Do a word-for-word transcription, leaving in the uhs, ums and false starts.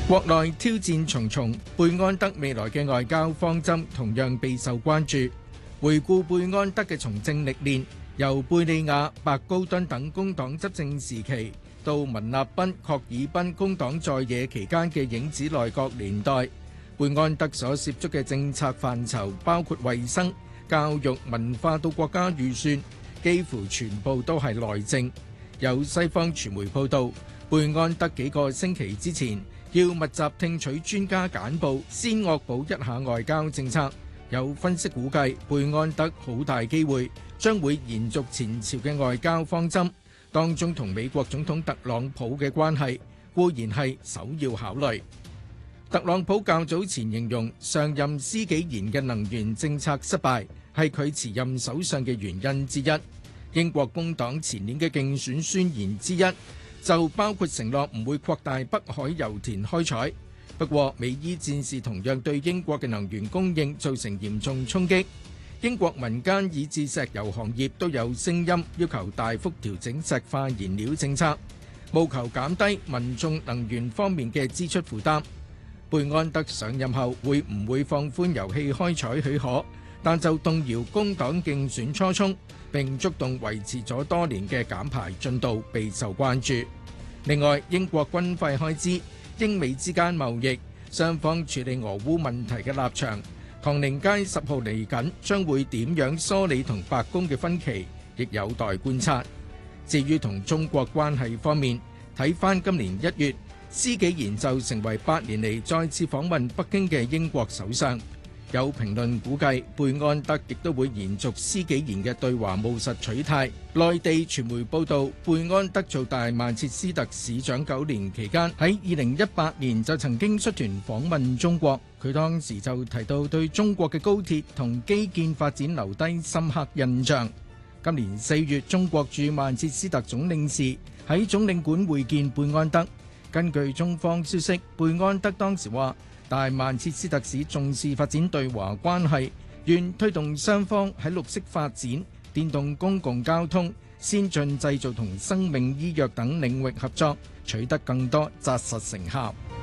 國內挑戰重重，貝安德未來嘅外交方針同樣備受關注。回顧貝安德嘅從政歷練，由貝利亞、白高敦等工黨執政時期，到文立賓、郝爾彬工黨在野期間嘅影子內閣年代，貝安德所涉足嘅政策範疇包括衛生、教育、文化到國家預算，幾乎全部都係內政。有西方傳媒報道，貝安德幾個星期之前要密集聽取專家簡報，先惡補一下外交政策。有分析估計，貝安德好大機會將會延續前朝嘅外交方針，當中同美國總統特朗普嘅關係固然係首要考慮。特朗普較早前形容上任施紀賢嘅能源政策失敗，係佢辭任首相嘅原因之一。英國工黨前年嘅競選宣言之一就包括承諾唔會擴大北海油田開採。不過，美伊戰事同樣對英國嘅能源供應造成嚴重衝擊。英國民間以至石油行業都有聲音要求大幅調整石化燃料政策，務求減低民眾能源方面嘅支出負擔。貝安德上任後會唔會放寬油氣開採許可，但就動搖工黨競選初衷，並觸動維持咗多年嘅減排進度，備受關注。另外，英國軍費開支、英美之間貿易、雙方處理俄烏問題嘅立場，唐寧街十號嚟緊將會點樣梳理同白宮嘅分歧，亦有待觀察。至於同中國關係方面，睇返今年一月，施紀賢就成為八年嚟再次訪問北京嘅英國首相。有評論估計，貝安德亦都會延續施紀賢嘅對華務實取態。內地傳媒報道，貝安德做大曼徹斯特市長九年期間，喺二零一八年就曾經率團訪問中國。佢當時就提到對中國嘅高鐵同基建發展留低深刻印象。今年四月，中國駐曼徹斯特總領事喺總領館會見貝安德。根據中方消息，貝安德當時話，大曼徹斯特市重視發展對華關係，願推動雙方喺綠色發展、電動公共交通、先進製造同生命醫藥等領域合作，取得更多紮實成效。